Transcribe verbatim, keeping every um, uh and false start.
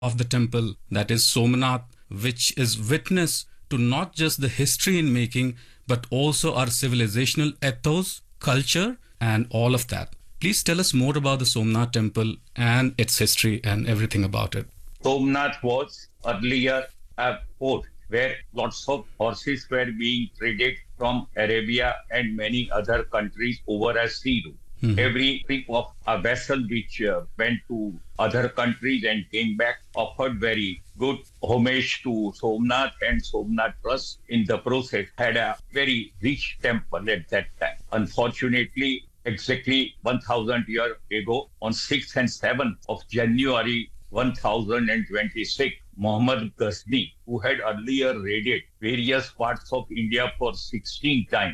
of the temple, that is Somnath, which is witness to not just the history in making, but also our civilizational ethos, culture, and all of that. Please tell us more about the Somnath temple and its history and everything about it. Somnath was earlier a port where lots of horses were being traded from Arabia and many other countries over a sea route. Mm-hmm. Every trip of a vessel which uh, went to other countries and came back offered very good homage to Somnath, and Somnath Trust in the process had a very rich temple at that time. Unfortunately, exactly one thousand years ago, on sixth and seventh of January one thousand twenty-six, Muhammad Ghazni, who had earlier raided various parts of India for sixteen times,